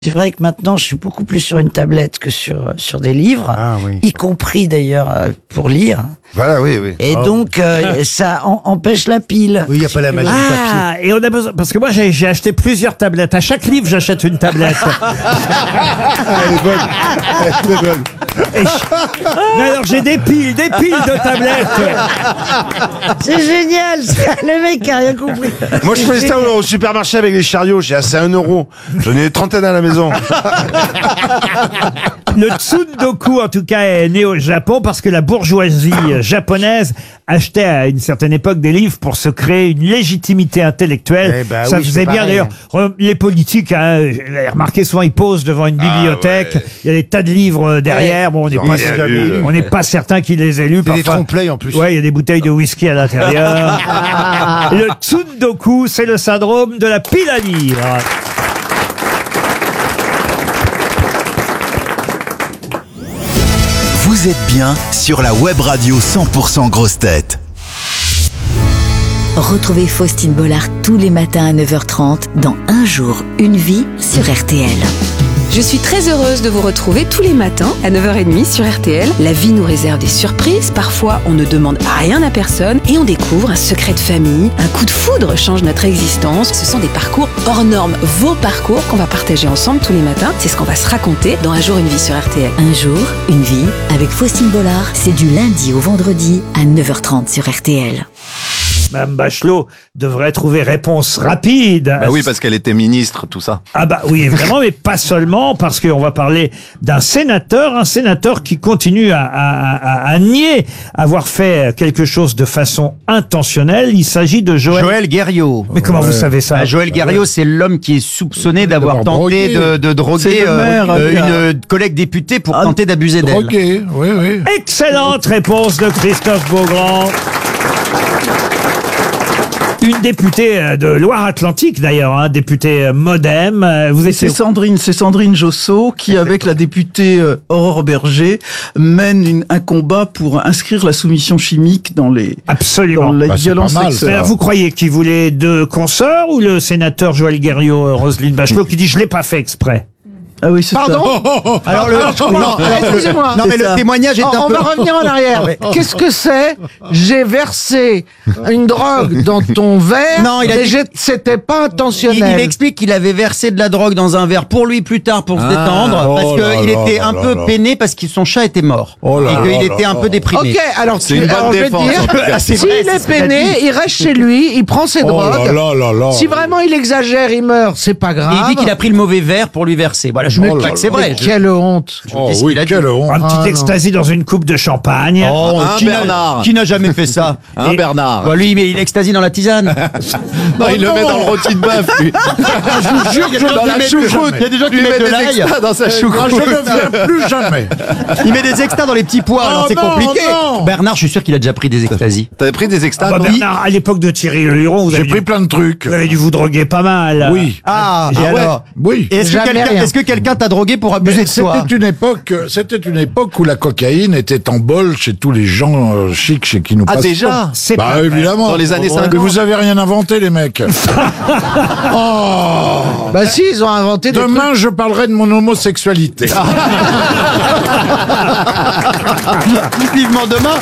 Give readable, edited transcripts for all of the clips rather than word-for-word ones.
C'est vrai que maintenant, je suis beaucoup plus sur une tablette que sur des livres, y compris d'ailleurs pour lire. Voilà, oui. Et donc, ça empêche la pile. Oui, il n'y a pas la magie du papier. Ah, et on a besoin, parce que moi j'ai acheté plusieurs tablettes. À chaque livre, j'achète une tablette. Elle est bonne. Mais alors j'ai des piles de tablettes. C'est génial, ça. Le mec a rien compris. Moi, je faisais ça au supermarché avec des chariots. J'ai assez 1 euro. J'en ai une trentaine à la maison. Le tsundoku, en tout cas, est né au Japon parce que la bourgeoisie japonaise achetait à une certaine époque des livres pour se créer une légitimité intellectuelle. Eh ben ça oui, faisait c'est bien pareil. d'ailleurs. Les politiques, vous avez remarqué, souvent ils posent devant une bibliothèque. ouais. Il y a des tas de livres derrière. Bon, on n'est pas certain qu'ils les aient lus. C'est des Parfois. trompe-l'œil en plus. Ouais, il y a des bouteilles de whisky à l'intérieur. Le tsundoku, c'est le syndrome de la pile à livres. Vous êtes bien sur la web radio 100% grosses têtes. Retrouvez Faustine Bollard tous les matins à 9h30 dans Un jour, une vie sur RTL. Je suis très heureuse de vous retrouver tous les matins à 9h30 sur RTL. La vie nous réserve des surprises. Parfois, on ne demande rien à personne et on découvre un secret de famille. Un coup de foudre change notre existence. Ce sont des parcours hors normes. Vos parcours qu'on va partager ensemble tous les matins. C'est ce qu'on va se raconter dans Un jour, une vie sur RTL. Un jour, une vie avec Faustine Bollard. C'est du lundi au vendredi à 9h30 sur RTL. Mme Bachelot devrait trouver réponse rapide. Bah oui, parce qu'elle était ministre, tout ça. Ah bah oui, évidemment, mais pas seulement, parce qu'on va parler d'un sénateur, qui continue à nier avoir fait quelque chose de façon intentionnelle. Il s'agit de Joël Guerriau. Mais comment vous savez ça? Joël Guerriau, c'est l'homme qui est soupçonné d'avoir tenté de droguer une collègue députée pour tenter d'abuser d'elle. Drogué, oui. Excellente réponse de Christophe Beaugrand. Une députée de Loire-Atlantique, d'ailleurs, députée MoDem. C'est Sandrine Josso qui, avec la députée Aurore Berger, mène un combat pour inscrire la soumission chimique dans les violences sexuelles. Alors, vous croyez qu'il voulait 2 consoeurs ou le sénateur Joël Guerriau, Roselyne Bachelot, qui dit « je l'ai pas fait exprès ». Ah oui, c'est Pardon ça. Alors excusez-moi. Non mais le témoignage est On va revenir en arrière. Qu'est-ce que c'est? J'ai versé une drogue dans ton verre. Non, il a dit... c'était pas intentionnel. Il explique qu'il avait versé de la drogue dans un verre pour lui plus tard pour se détendre parce qu'il était un peu peiné parce que son chat était mort et qu'il était un peu déprimé. Ok, alors C'est une bonne défense, en tout cas. s'il est peiné, il reste chez lui, il prend ses drogues. Si vraiment il exagère, il meurt, c'est pas grave. Et il dit qu'il a pris le mauvais verre pour lui verser. Voilà, je ne pas que c'est vrai. Mais quelle honte. Quelle honte. Un petit ecstasy dans une coupe de champagne. Bernard. Qui n'a jamais fait ça? Bernard. Bah, lui, mais il extasie dans la tisane. Non, il le met dans le rôti de bœuf, lui. Je vous jure que Dans la choucroute. Il y a des gens qui mettent de l'ail. dans sa je choucroute. ne viens plus jamais. Il met des extas dans les petits pois, alors c'est compliqué. Bernard, je suis sûr qu'il a déjà pris des extasies. T'avais pris des extas, Bah, toi Bernard, à l'époque de Thierry Le Luron, J'ai pris plein de trucs. vous avez dû vous droguer pas mal. Oui. Et alors? Oui. Et est-ce que quelqu'un t'a drogué pour abuser de toi? C'était une époque où la cocaïne était en bol chez tous les gens chics chez qui nous Ah, passons. déjà? C'est Bah pas évidemment. Dans les années 50. Mais vous avez rien inventé, les mecs. Bah si, ils ont inventé des trucs. Demain, je parlerai de mon homosexualité. Vivement demain.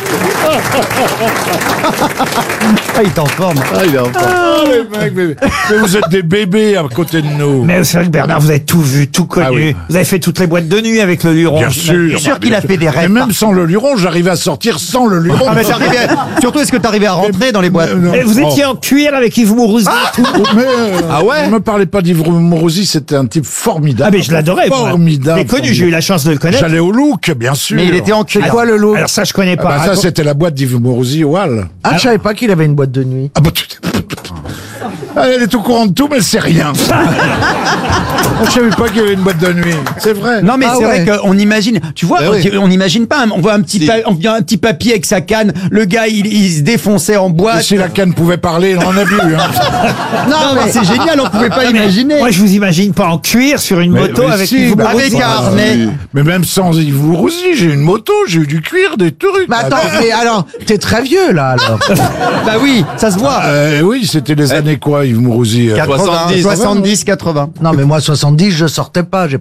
Ah, il est en forme. Il est en forme. Les mecs, mais vous êtes des bébés à côté de nous. Mais c'est vrai que Bernard, vous avez tout vu, tout connu. Ah oui. Vous avez fait toutes les boîtes de nuit avec le Luron. Bien j'imagine. sûr. Je suis sûr qu'il a fait des Et rêves. même sans le luron, j'arrivais à sortir sans le luron. Ah, mais surtout, est-ce que t'arrivais à rentrer dans les boîtes? Et vous étiez en cuir avec Yves Mourouzi et tout. Mais Ah ouais? Ne me parlez pas d'Yves Mourouzi, c'était un type formidable. Ah mais je l'adorais. moi. Formidable. J'ai connu, j'ai eu la chance de le connaître. J'allais au Look, bien sûr. Mais il était en cuir. C'est quoi le lot? Alors ça, je connais Ah pas. bah ça, c'était la boîte d'Yves Mourouzi au Hall. Ah, je savais pas qu'il avait une boîte de nuit. Ah bah, elle est au courant de tout, mais elle sait rien. Je savais pas qu'il y avait une boîte de nuit. C'est vrai. Non mais Ah c'est ouais. vrai qu'on imagine, tu vois, on n'imagine pas, on voit un petit papier avec sa canne, le gars il se défonçait en Et boîte. si la canne pouvait parler, on en a vu. Hein. Non mais c'est génial, on pouvait pas imaginer. Moi, je vous imagine pas en cuir sur une moto mais avec si, Yves bah, Mourouzi. avec un harnais. Mais même sans Yves Mourouzi, j'ai une moto, j'ai eu du cuir, des trucs. Mais attends, mais alors, t'es très vieux là alors. Bah oui, ça se voit. Oui, c'était les années quoi quoi, Yves Mourouzi 70, 80. Non, mais moi, 70, je sortais pas. J'ai